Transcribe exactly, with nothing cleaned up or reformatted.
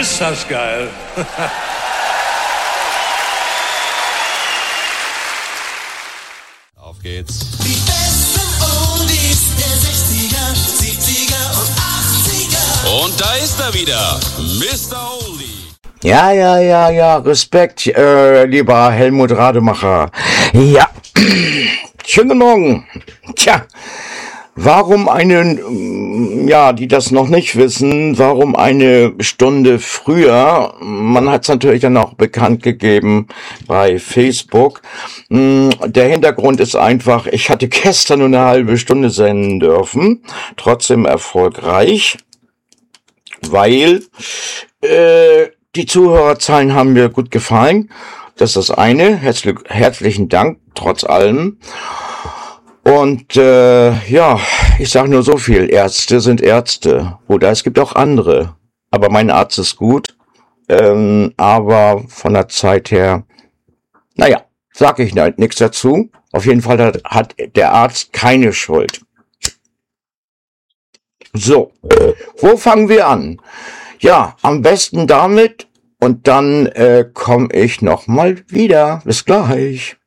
Ist das geil. Auf geht's. Die besten Oldies der sechziger, siebziger und achtziger. Und da ist er wieder, Mister Oldie. Ja, ja, ja, ja, Respekt, äh, lieber Helmut Rademacher. Ja, schönen guten Morgen. Tja, warum eine, ja, die das noch nicht wissen, warum eine Stunde früher? Man hat es natürlich dann auch bekannt gegeben bei Facebook. Der Hintergrund ist einfach, ich hatte gestern nur eine halbe Stunde senden dürfen, trotzdem erfolgreich, weil, äh, die Zuhörerzahlen haben mir gut gefallen. Das ist das eine. Herzlich, herzlichen Dank, trotz allem. Und äh, ja, ich sage nur so viel. Ärzte sind Ärzte. Oder es gibt auch andere. Aber mein Arzt ist gut. Ähm, aber von der Zeit her, naja, sage ich nichts dazu. Auf jeden Fall hat, hat der Arzt keine Schuld. So, wo fangen wir an? Ja, am besten damit und dann äh, komme ich nochmal wieder. Bis gleich.